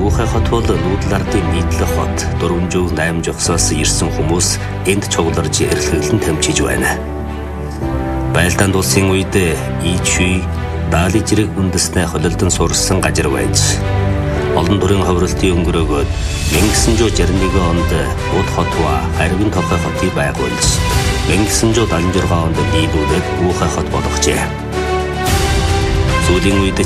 Уухай хот бол нүүдлардын нийтлэх хот. 408 жогсоос ирсэн хүмүүс энд цугларж эрэлхийлэн тамчиж байна. Байлдаанд улсын үед Ичүй Дали зэрэг үндэснээ холилдон сурсан газар байж олон төрлийн ховролтын өнгөрөөгөөд 1961 онд Уд хотва Харвин тохой хотыг байгуулж 1976 онд нийлүүлээд Уухай хот болгожээ. Сүүлийн үед